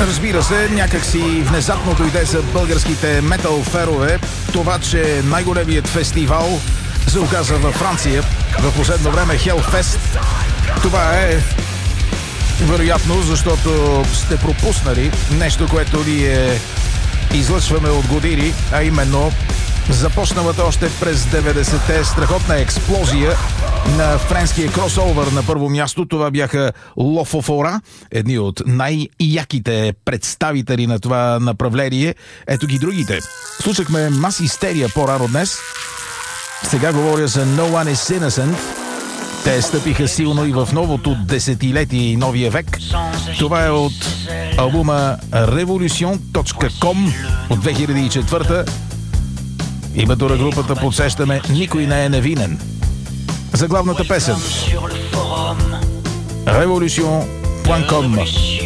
Разбира се, някак си внезапно дойде за българските метал ферове това, че най-големият фестивал се оказа във Франция в последно време Hellfest. Това е вероятно, защото сте пропуснали нещо, което ние излъчваме от години, а именно започналата още през 90-те страхотна експлозия на френския кросовър на първо място. Това бяха Лофофора, едни от най-яките представители на това направление. Ето ги другите. Слушахме Мас Истерия по-рано днес. Сега говоря за No One Is Innocent. Те стъпиха силно и в новото десетилетие и новия век. Това е от албума Revolution.com от 2004. Името на групата подсещаме "Никой не е невинен". За главната песен Revolution.com.